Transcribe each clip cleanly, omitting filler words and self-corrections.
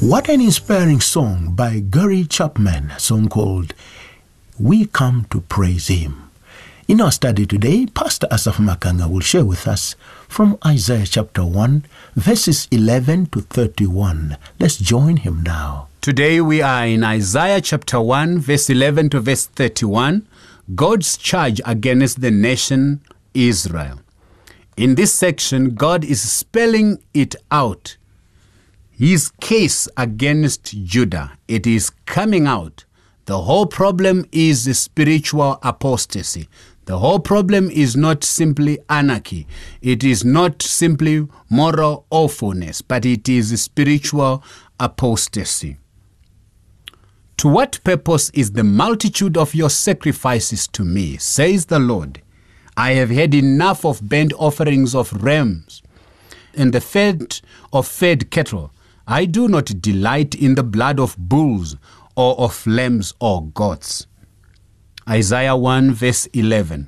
What an inspiring song by Gary Chapman, a song called We Come to Praise Him. In our study today, Pastor Asaph Makanga will share with us from Isaiah chapter 1, verses 11 to 31. Let's join him now. Today we are in Isaiah chapter 1, verse 11 to verse 31, God's charge against the nation Israel. In this section, God is spelling it out. His case against Judah, it is coming out. The whole problem is spiritual apostasy. The whole problem is not simply anarchy. It is not simply moral awfulness, but it is spiritual apostasy. To what purpose is the multitude of your sacrifices to me, says the Lord? I have had enough of burnt offerings of rams and the fat of fed cattle. I do not delight in the blood of bulls or of lambs or goats. Isaiah 1 verse 11.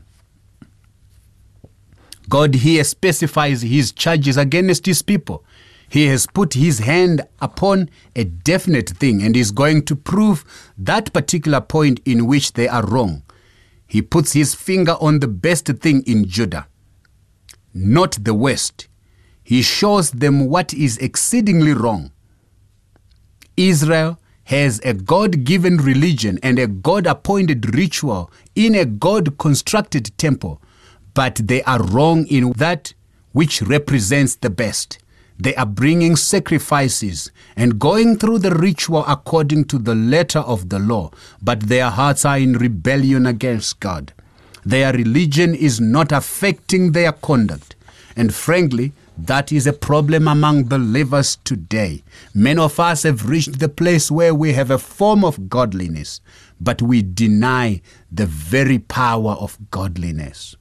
God here specifies his charges against his people. He has put his hand upon a definite thing and is going to prove that particular point in which they are wrong. He puts his finger on the best thing in Judah, not the West. He shows them what is exceedingly wrong. Israel has a God-given religion and a God-appointed ritual in a God-constructed temple, but they are wrong in that which represents the best. They are bringing sacrifices and going through the ritual according to the letter of the law, but their hearts are in rebellion against God. Their religion is not affecting their conduct. And frankly, that is a problem among believers today. Many of us have reached the place where we have a form of godliness, but we deny the very power of godliness.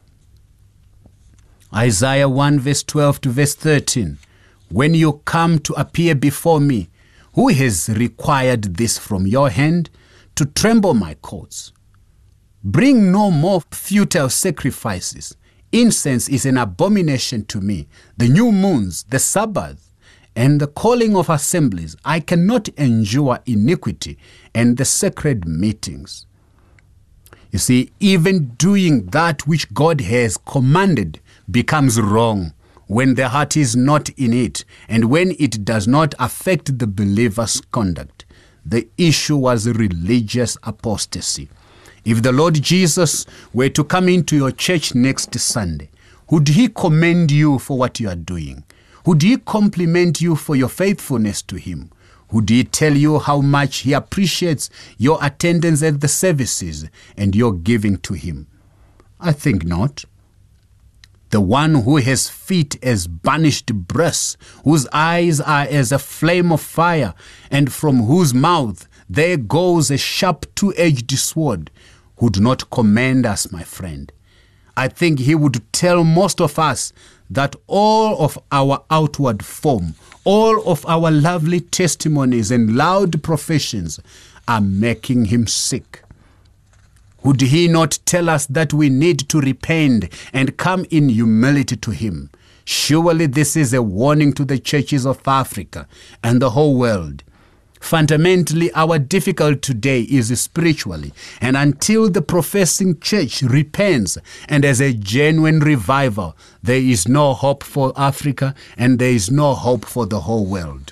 Isaiah 1 verse 12 to verse 13. When you come to appear before me, who has required this from your hand, to tremble my courts? Bring no more futile sacrifices. Incense is an abomination to me. The new moons, the Sabbath, and the calling of assemblies. I cannot endure iniquity and the sacred meetings. You see, even doing that which God has commanded becomes wrong when the heart is not in it and when it does not affect the believer's conduct. The issue was religious apostasy. If the Lord Jesus were to come into your church next Sunday, would he commend you for what you are doing? Would he compliment you for your faithfulness to him? Would he tell you how much he appreciates your attendance at the services and your giving to him? I think not. The one who has feet as burnished brass, whose eyes are as a flame of fire, and from whose mouth there goes a sharp two-edged sword, would not commend us, my friend. I think he would tell most of us that all of our outward form, all of our lovely testimonies and loud professions are making him sick. Would he not tell us that we need to repent and come in humility to him? Surely this is a warning to the churches of Africa and the whole world. Fundamentally, our difficulty today is spiritually, and until the professing church repents and has a genuine revival, there is no hope for Africa and there is no hope for the whole world.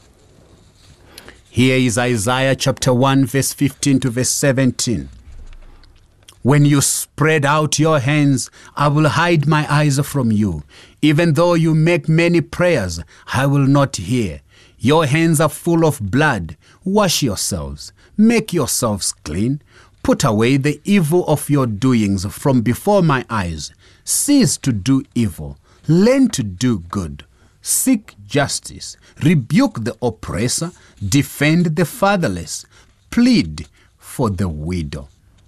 Here is Isaiah chapter 1 verse 15 to verse 17. When you spread out your hands, I will hide my eyes from you. Even though you make many prayers, I will not hear. Your hands are full of blood. Wash yourselves. Make yourselves clean. Put away the evil of your doings from before my eyes. Cease to do evil. Learn to do good. Seek justice. Rebuke the oppressor. Defend the fatherless. Plead for the widow.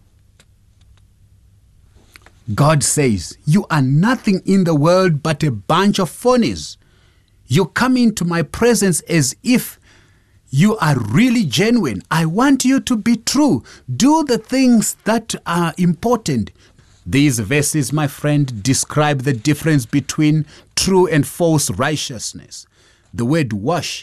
God says, you are nothing in the world but a bunch of phonies. You come into my presence as if you are really genuine. I want you to be true. Do the things that are important. These verses, my friend, describe the difference between true and false righteousness. The word wash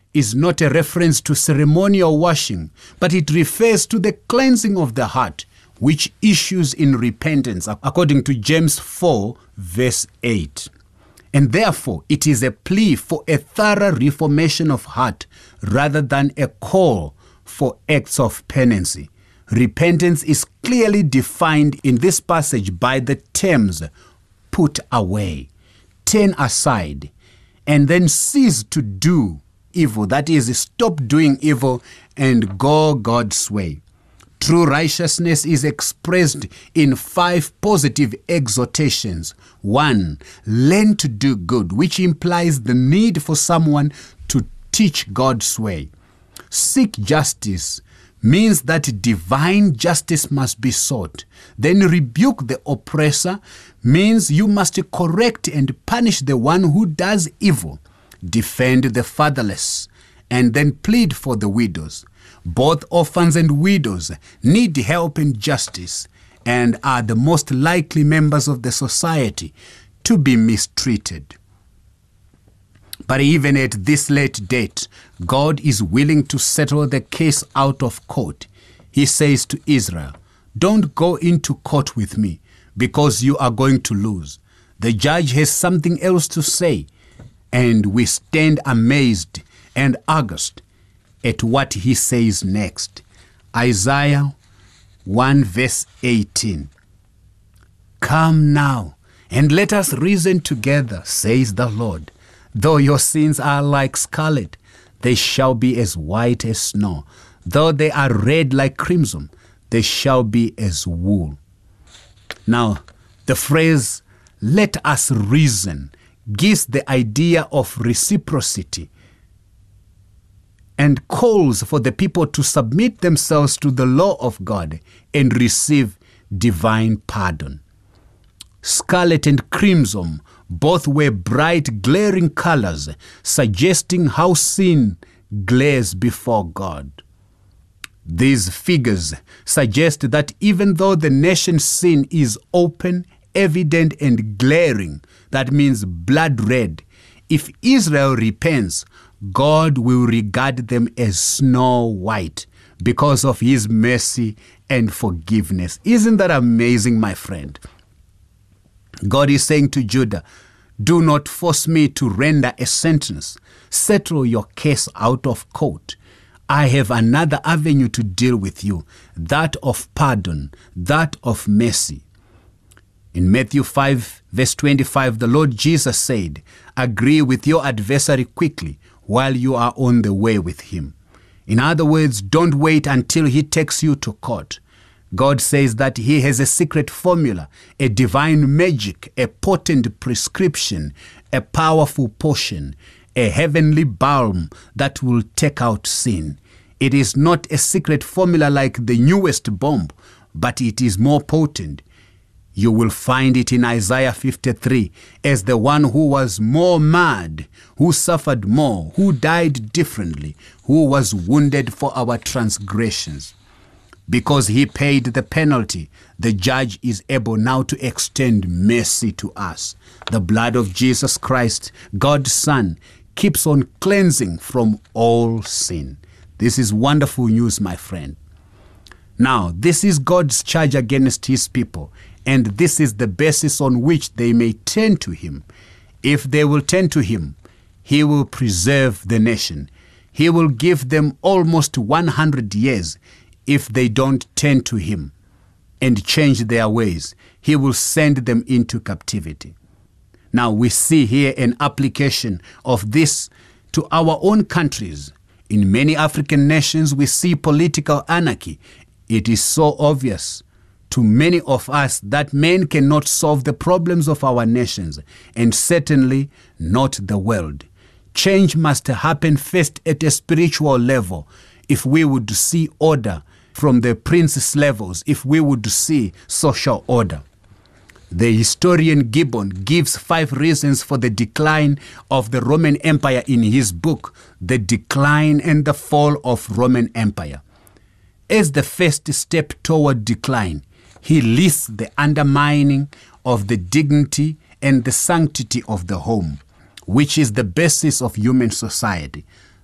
is not a reference to ceremonial washing, but it refers to the cleansing of the heart, which issues in repentance, according to James 4, verse 8. And therefore, it is a plea for a thorough reformation of heart rather than a call for acts of penance. Repentance is clearly defined in this passage by the terms put away, turn aside, and then cease to do evil. That is, stop doing evil and go God's way. True righteousness is expressed in 5 positive exhortations. 1, learn to do good, which implies the need for someone to teach God's way. Seek justice means that divine justice must be sought. Then rebuke the oppressor means you must correct and punish the one who does evil. Defend the fatherless, and then plead for the widows. Both orphans and widows need help and justice and are the most likely members of the society to be mistreated. But even at this late date, God is willing to settle the case out of court. He says to Israel, "Don't go into court with me, because you are going to lose." The judge has something else to say, and we stand amazed and aghast at what he says next. Isaiah 1 verse 18. "Come now, and let us reason together, says the Lord. Though your sins are like scarlet, they shall be as white as snow. Though they are red like crimson, they shall be as wool." Now, the phrase, "let us reason," gives the idea of reciprocity and calls for the people to submit themselves to the law of God and receive divine pardon. Scarlet and crimson both were bright, glaring colors, suggesting how sin glares before God. These figures suggest that even though the nation's sin is open, evident, and glaring, that means blood red, if Israel repents, God will regard them as snow white because of his mercy and forgiveness. Isn't that amazing, my friend? God is saying to Judah, "Do not force me to render a sentence. Settle your case out of court. I have another avenue to deal with you, that of pardon, that of mercy." In Matthew 5, verse 25, the Lord Jesus said, "Agree with your adversary quickly while you are on the way with him." In other words, don't wait until he takes you to court. God says that he has a secret formula, a divine magic, a potent prescription, a powerful potion, a heavenly balm that will take out sin. It is not a secret formula like the newest bomb, but it is more potent. You will find it in Isaiah 53 as the one who was more mad, who suffered more, who died differently, who was wounded for our transgressions. Because he paid the penalty, the judge is able now to extend mercy to us. The blood of Jesus Christ, God's Son, keeps on cleansing from all sin. This is wonderful news, my friend. Now, this is God's charge against his people, and this is the basis on which they may turn to him. If they will turn to him, he will preserve the nation. He will give them almost 100 years. If they don't turn to him and change their ways, he will send them into captivity. Now we see here an application of this to our own countries. In many African nations, we see political anarchy. It is so obvious to many of us that men cannot solve the problems of our nations, and certainly not the world. Change must happen first at a spiritual level if we would see order from the prince's levels, if we would see social order. The historian Gibbon gives 5 reasons for the decline of the Roman Empire in his book, The Decline and the Fall of Roman Empire. As the first step toward decline, he lists the undermining of the dignity and the sanctity of the home, which is the basis of human society.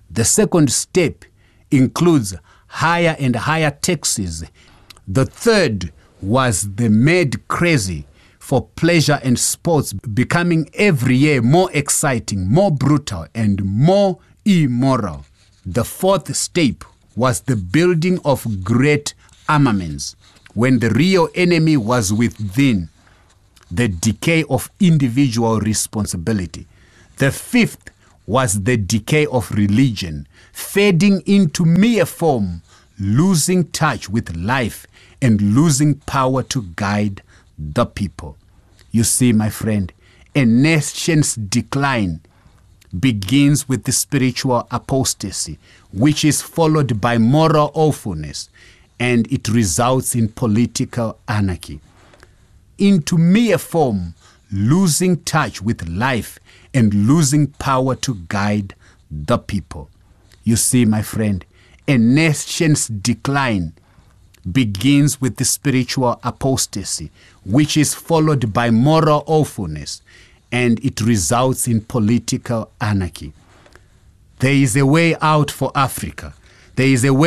The second step includes higher and higher taxes. The third was the mad crazy for pleasure and sports, becoming every year more exciting, more brutal, and more immoral. The fourth step was the building of great armaments, when the real enemy was within, the decay of individual responsibility. The fifth was the decay of religion, fading into mere form, losing touch with life and losing power to guide the people. You see, my friend, a nation's decline begins with the spiritual apostasy, which is followed by moral awfulness, and it results in political anarchy. Into mere form, losing touch with life and losing power to guide the people. You see, my friend, a nation's decline begins with the spiritual apostasy, which is followed by moral awfulness, and it results in political anarchy. There is a way out for Africa. There is a way